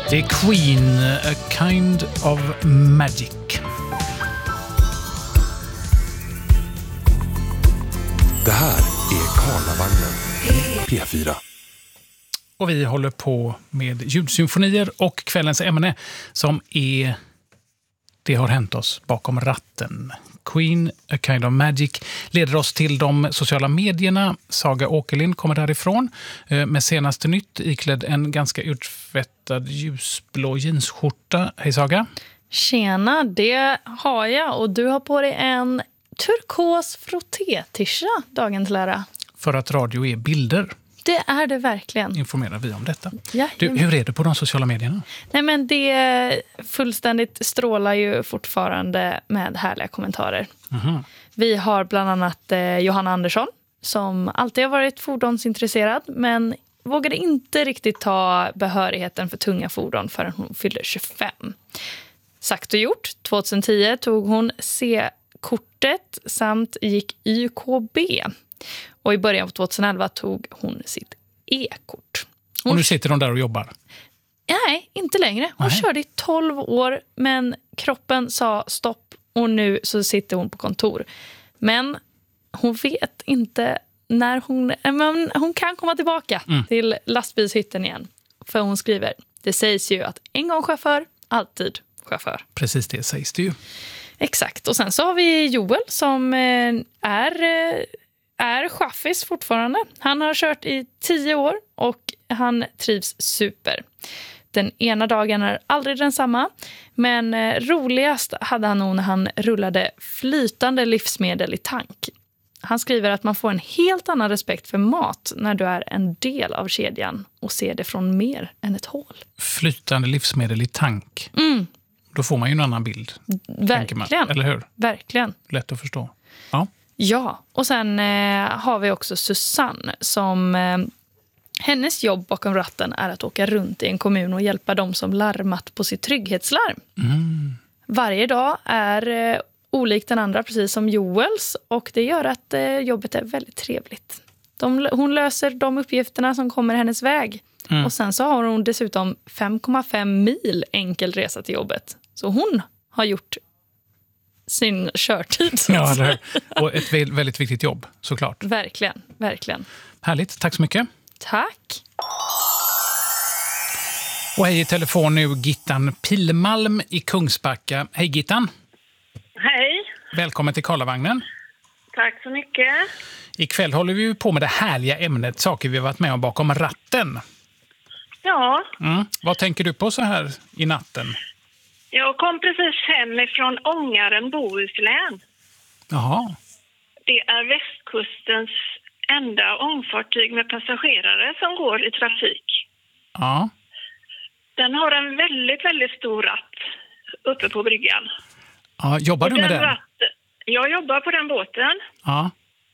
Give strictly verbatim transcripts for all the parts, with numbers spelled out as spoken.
Det är Queen, A Kind of Magic. Det här är Karlavagnen, P fyra. Och vi håller på med ljudsymfonier och kvällens ämne som är Det har hänt oss bakom ratten. Queen, A Kind of Magic leder oss till de sociala medierna. Saga Åkerlind kommer därifrån med senaste nytt iklädd en ganska urtvättad ljusblå jeansskjorta. Hej Saga. Tjena, det har jag och du har på dig en turkos frotté-tisha, dagen till ära. För att radio är bilder. Det är det verkligen. Informerar vi om detta. Ja, du, hur är det på de sociala medierna? Nej, men det fullständigt strålar ju fortfarande med härliga kommentarer. Mm-hmm. Vi har bland annat eh, Johanna Andersson som alltid har varit fordonsintresserad men vågade inte riktigt ta behörigheten för tunga fordon förrän hon fyllde tjugofem. Sagt och gjort, tjugohundratio tog hon C-kortet samt gick Y K B. Och i början av tjugoelva tog hon sitt E-kort. Hon... Och nu sitter hon där och jobbar? Nej, inte längre. Hon Nej. körde i tolv år men kroppen sa stopp och nu så sitter hon på kontor. Men hon vet inte när hon... Men hon kan komma tillbaka mm. till lastbilshytten igen. För hon skriver, det sägs ju att en gång chaufför, alltid chaufför. Precis det sägs det ju. Exakt. Och sen så har vi Joel som är... är chaffis fortfarande. Han har kört i tio år och han trivs super. Den ena dagen är aldrig densamma, men roligast hade han nog när han rullade flytande livsmedel i tank. Han skriver att man får en helt annan respekt för mat när du är en del av kedjan och ser det från mer än ett hål. Flytande livsmedel i tank. Mm. Då får man ju en annan bild. Verkligen. Man, eller hur? Verkligen. Lätt att förstå. Ja. Ja, och sen eh, har vi också Susanne som eh, hennes jobb bakom ratten är att åka runt i en kommun och hjälpa dem som larmat på sitt trygghetslarm. Mm. Varje dag är eh, olikt den andra, precis som Joels, och det gör att eh, jobbet är väldigt trevligt. De, hon löser de uppgifterna som kommer hennes väg. Mm. Och sen så har hon dessutom fem komma fem mil enkel resa till jobbet. Så hon har gjort sin körtid. Ja, det och ett väldigt viktigt jobb, såklart. Verkligen, verkligen. Härligt, tack så mycket. Tack. Och hej i telefon nu Gittan Pilmalm i Kungsbacka. Hej Gittan. Hej. Välkommen till Karlavagnen. Tack så mycket. Ikväll håller vi på med det härliga ämnet, saker vi har varit med om bakom ratten. Ja. Mm. Vad tänker du på så här i natten? Jag kom precis hem ifrån Ångaren, Bohuslän. Jaha. Det är västkustens enda ångfartyg med passagerare som går i trafik. Ja. Den har en väldigt, väldigt stor ratt uppe på bryggan. Ja, jobbar du med den? Ratt, jag jobbar på den båten. Ja.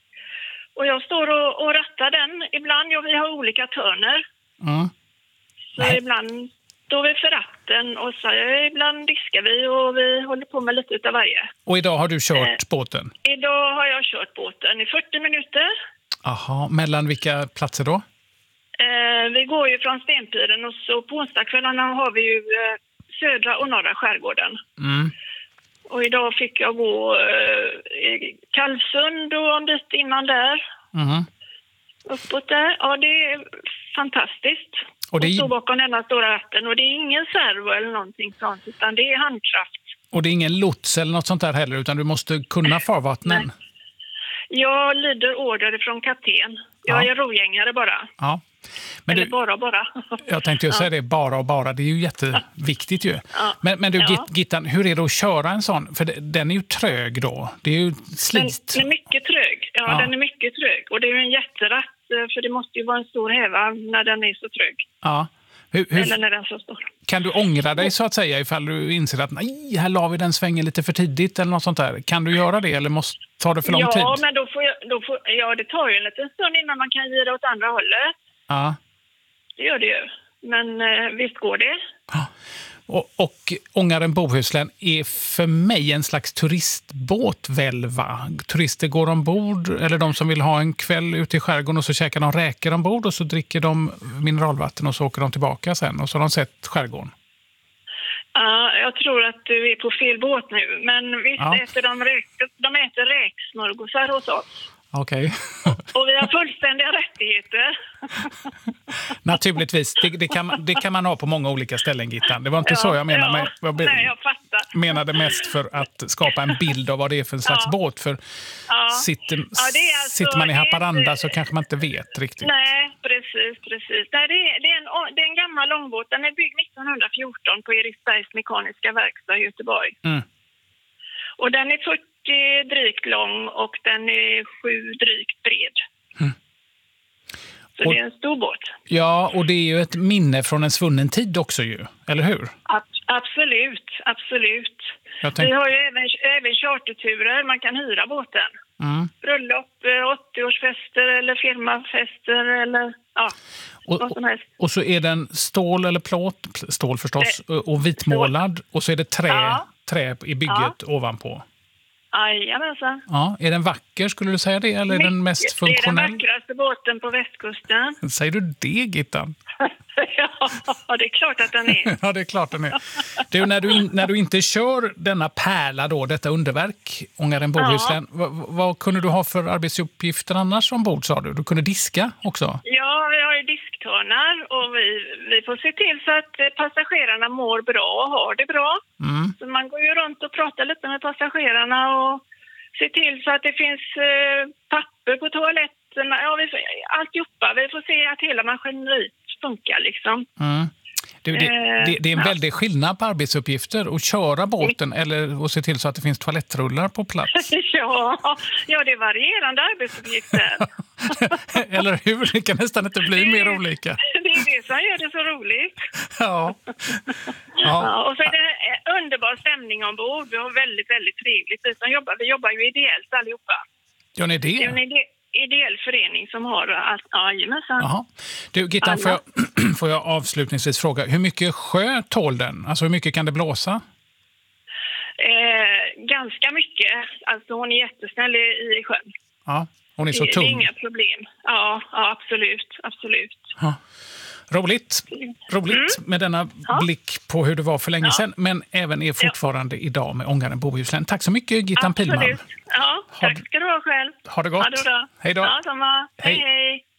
Och jag står och, och rattar den. Ibland, ja, vi har olika törner. Mm. Så Nej. ibland... Då är vi för ratten och så ibland diskar vi och vi håller på med lite utav varje. Och idag har du kört eh, båten? Idag har jag kört båten i fyrtio minuter. Aha, mellan vilka platser då? Eh, vi går ju från Stenpiren och så på onsdagskvällarna har vi ju eh, södra och norra skärgården. Mm. Och idag fick jag gå eh, i Kalvsund och en bit innan där. Mm. Uppåt där. Ja, det är fantastiskt. Och, det är... och stå bakom denna stora ratten. Och det är ingen servo eller någonting sånt, utan det är handkraft. Och det är ingen lots eller något sånt där heller, utan du måste kunna farvattnen? Nej. Jag lyder order från kapten. Jag ja. är rogängare bara. Ja. Men eller du... bara bara. Jag tänkte ju ja. säga det, bara och bara. Det är ju jätteviktigt ju. Ja. Men, men du, ja. Gittan, hur är det att köra en sån? För den är ju trög då. Det är ju slit. Den, den är mycket trög. Ja, ja, den är mycket trög. Och det är ju en jätteratt, för det måste ju vara en stor häva när den är så trög. Ja. Hur, hur... Eller när den är så stor. Kan du ångra dig så att säga ifall du inser att nej, här la vi den svängen lite för tidigt eller något sånt där? Kan du göra det eller måste ta det för lång ja, tid? Ja, men då får jag, då får, ja, det tar ju en liten stund innan man kan gira åt andra hållet. Ja. Det gör det ju. Men eh, visst går det. Ja. Och, och Ångaren Bohuslän är för mig en slags turistbåt väl, va? Turister går ombord, eller de som vill ha en kväll ute i skärgården och så käkar de räkor ombord och så dricker de mineralvatten och så åker de tillbaka sen och så har de sett skärgården. Ja, jag tror att du är på fel båt nu. Men visst Ja. äter de, räk, de äter räksmörgåsar hos oss. Okej. Och vi har fullständiga rättigheter. Naturligtvis. Det, det, kan man, det kan man ha på många olika ställen, Gittan. Det var inte Ja, så jag menade. ja. Med, jag be, Nej, jag fattar. menade mest för att skapa en bild av vad det är för en slags Ja. båt. För Ja. sitter, Ja, det är alltså- sitter man i det är Haparanda inte- så kanske man inte vet riktigt. Nej, precis, precis. Nej, det, är, det, är en, det är en gammal långbåt. Den är byggd nittonhundrafjorton på Eriksbergs mekaniska verkstad i Göteborg. Mm. Och den är fyrtio drygt lång och den är sju drygt bred. Mm. Så Och- det är en stor båt. Ja, och det är ju ett minne från en svunnen tid också ju. Eller hur? Ab- absolut, absolut. Jag Vi tänkte, har ju även, även charterturer. Man kan hyra båten. mm. Bröllop, eh, åttioårsfester eller firmafester eller ja, och, vad som helst. och så är den stål eller plåt, stål förstås, och vitmålad. Och så är det trä, Ja. trä i bygget ovanpå. Jajamensan. Ja, är den vacker, skulle du säga det? Eller är den mest Det är den funktionell? vackraste båten på västkusten. Säger du det, Gittan? Ja, det är klart att den är. Ja, det är klart den är. Du, när, du in, när du inte kör denna pärla, då, detta underverk, Ångaren Bohuslän, vad, vad kunde du ha för arbetsuppgifter annars ombord, sa du? Du kunde diska också? Ja, vi har ju disktörnar och vi, vi får se till så att eh, passagerarna mår bra och har det bra. Mm. Så man går ju runt och pratar lite med passagerarna och ser till så att det finns eh, papper på toaletterna. Ja, vi får, alltihopa. Vi får se att hela maskineriet funkar liksom. Mm. Du, det, det, det är en Ja. väldig skillnad på arbetsuppgifter. Att köra båten eller att se till så att det finns toalettrullar på plats. Ja, ja, det är varierande arbetsuppgifter. Eller hur? Det kan nästan inte bli mer olika. Det är det som gör det så roligt. Ja. Ja. Ja, och så är det en underbar stämning ombord. Vi har väldigt, väldigt trevligt. Vi som jobbar, vi jobbar ju ideellt allihopa. Gör ni Det är det? en ide ideell förening som har allt. Ja, jajamensan. Jaha. Du, Gittan, får jag, får jag avslutningsvis fråga, hur mycket sjö tål den? Alltså hur mycket kan det blåsa? Eh, ganska mycket. Alltså hon är jättesnäll i, i sjön. Ja, hon är så det, det är tung. inga problem. Ja, ja absolut. absolut. Ja. Roligt, roligt med denna Ja. blick på hur det var för länge Ja. sedan, men även är fortfarande idag med Ångaren Bohuslän. Tack så mycket, Gittan Pilman. Absolut. Ja, Ha tack det- ska du ha själv. Ha det gott. Ha det bra. Hej då. Ja, samma. Hej, Hej. hej.